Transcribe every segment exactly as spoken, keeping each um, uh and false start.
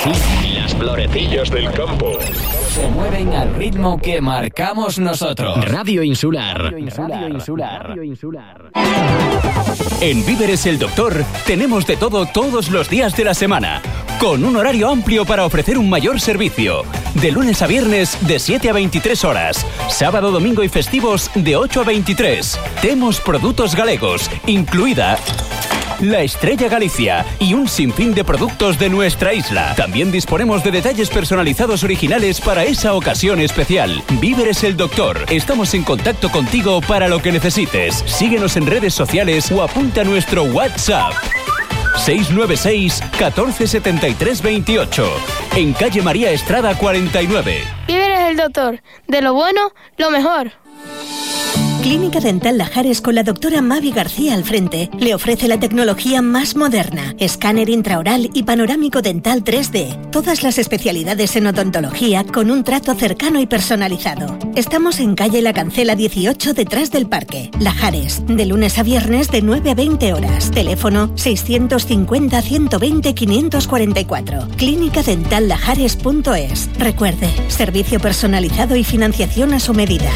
Sí, las florecillas del campo se mueven al ritmo que marcamos nosotros. Radio Insular. Radio Insular. Radio Insular. Radio Insular. En Víveres El Doctor tenemos de todo todos los días de la semana, con un horario amplio para ofrecer un mayor servicio. De lunes a viernes de siete a veintitrés horas, sábado, domingo y festivos de ocho a veintitrés. Temos productos galegos, incluida la Estrella Galicia y un sinfín de productos de nuestra isla. También disponemos de detalles personalizados originales para esa ocasión especial. Víveres El Doctor. Estamos en contacto contigo para lo que necesites. Síguenos en redes sociales o apunta a nuestro WhatsApp. seis nueve seis, catorce setenta y tres veintiocho. En calle María Estrada cuarenta y nueve. Víveres El Doctor. De lo bueno, lo mejor. Clínica Dental Lajares con la doctora Mavi García al frente le ofrece la tecnología más moderna, escáner intraoral y panorámico dental tres D. Todas las especialidades en odontología con un trato cercano y personalizado. Estamos en calle La Cancela dieciocho detrás del parque. Lajares, de lunes a viernes de nueve a veinte horas. Teléfono seiscientos cincuenta, ciento veinte, quinientos cuarenta y cuatro. clínica dental lajares punto es. Recuerde, servicio personalizado y financiación a su medida.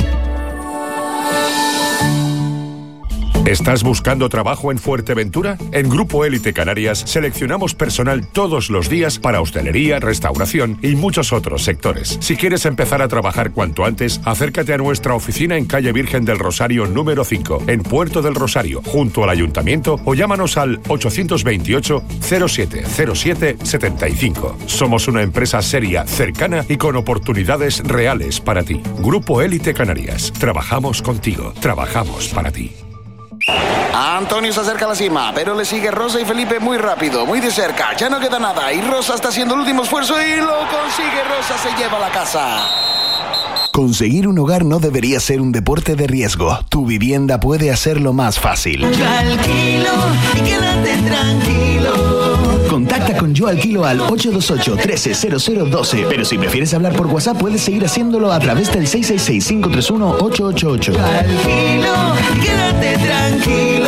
¿Estás buscando trabajo en Fuerteventura? En Grupo Élite Canarias seleccionamos personal todos los días para hostelería, restauración y muchos otros sectores. Si quieres empezar a trabajar cuanto antes, acércate a nuestra oficina en calle Virgen del Rosario número cinco, en Puerto del Rosario, junto al Ayuntamiento, o llámanos al ochocientos veintiocho, cero siete cero siete, setenta y cinco. Somos una empresa seria, cercana y con oportunidades reales para ti. Grupo Élite Canarias. Trabajamos contigo. Trabajamos para ti. Antonio se acerca a la cima, pero le sigue Rosa y Felipe muy rápido, muy de cerca. Ya no queda nada y Rosa está haciendo el último esfuerzo y lo consigue. Rosa se lleva a la casa. Conseguir un hogar no debería ser un deporte de riesgo. Tu vivienda puede hacerlo más fácil. Yo alquilo y quédate tranquilo. Contacta con Yo Alquilo al ocho dos ocho, trece, cero cero, doce. Pero si prefieres hablar por WhatsApp, puedes seguir haciéndolo a través del seis seis seis, cinco tres uno, ocho ocho ocho. Yo alquilo y quédate tranquilo.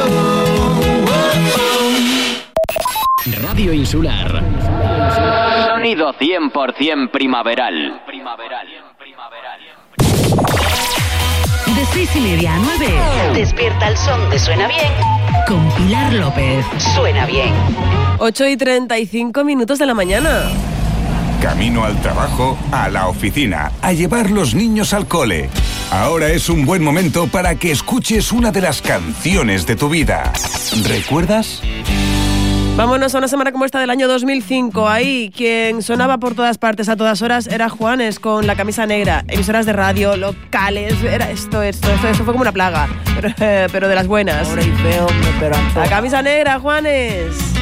Radio Insular. Sonido cien por ciento primaveral. Primaveral. De seis y media a nueve. Despierta el son de Suena Bien con Pilar López. Suena Bien. ocho y treinta y cinco minutos de la mañana. Camino al trabajo, a la oficina, a llevar los niños al cole. Ahora es un buen momento para que escuches una de las canciones de tu vida. ¿Recuerdas? Vámonos a una semana como esta del año dos mil cinco. Ahí quien sonaba por todas partes a todas horas era Juanes con La Camisa Negra. Emisoras de radio, locales, era esto, esto, esto, esto fue como una plaga, pero, eh, pero de las buenas. La Camisa Negra, Juanes.